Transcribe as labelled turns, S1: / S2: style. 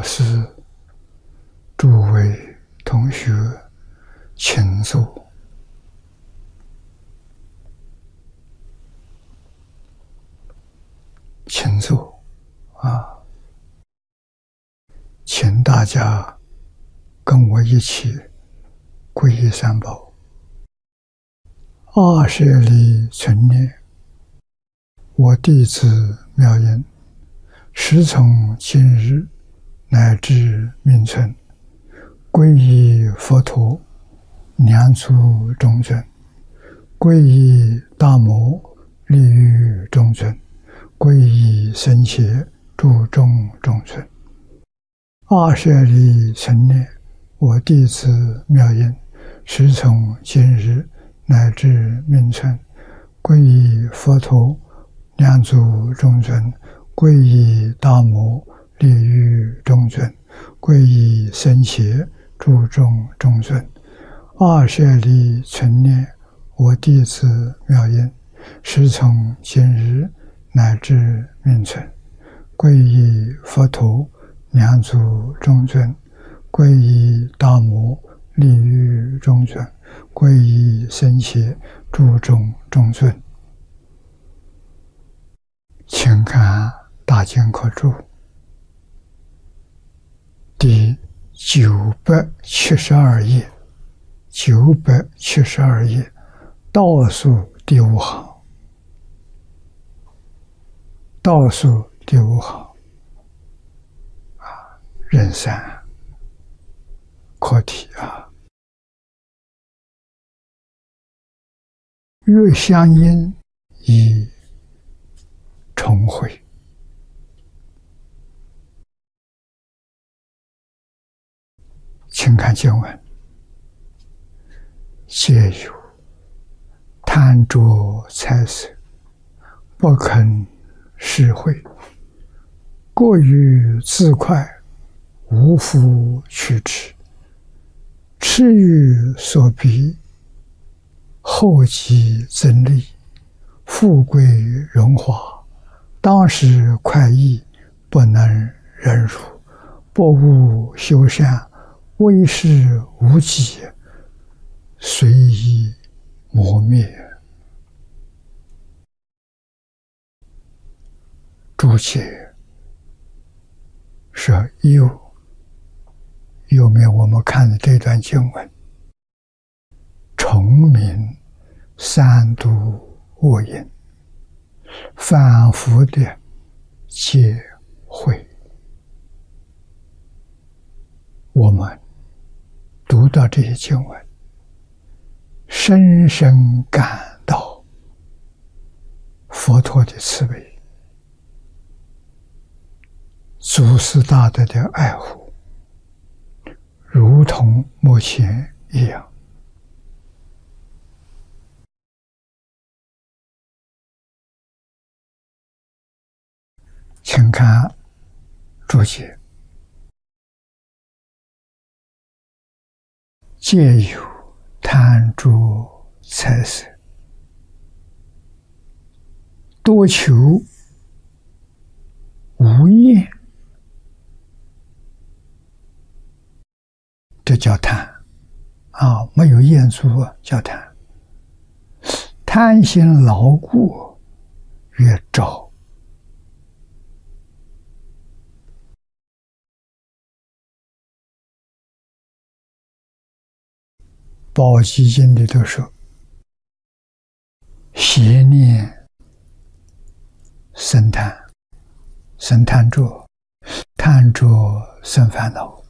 S1: 老师、诸位同学，请坐。请坐请大家跟我一起皈依三宝。20里存念，我弟子妙音，时从今日乃至命存，皈依佛陀、两足中尊，皈依大摩、利欲中尊，皈依僧伽、诸众中尊。20里存念，我弟子妙音，时从今日乃至命存，皈依佛陀、两足中尊，皈依大摩、利欲中尊，皈依僧伽、诸众中尊。20里存念，我弟子妙音，时从今日乃至命存，皈依佛陀、两足中尊，皈依大摩、利欲中尊，皈依僧伽、诸众中尊。请看大经课注第972页，972页倒数第5行，倒数第5行壬3课题月相应以重会。请看经文：皆有贪着财色，不肯施惠，过于自快，无复取之，痴于所逼，后继增利，富贵荣华，当时快意，不能忍辱，不务修善，为时无己，随意磨灭。注解是右面我们看的这段经文，重明三毒恶因，反复的戒慧。我们读到这些经文，深深感到佛陀的慈悲，祖师大德的爱护，如同目前一样。请看注解：皆有贪着财色，多求无厌，这叫贪没有厌足叫贪。贪心牢固，越招。宝积经里头说，邪念生贪，生贪着，贪着生烦恼。